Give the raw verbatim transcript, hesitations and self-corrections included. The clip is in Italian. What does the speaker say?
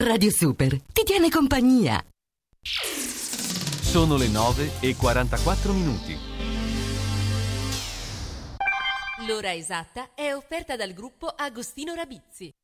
Radio Super ti tiene compagnia. Sono le nove e quarantaquattro minuti. L'ora esatta è offerta dal gruppo Agostino Rabizzi.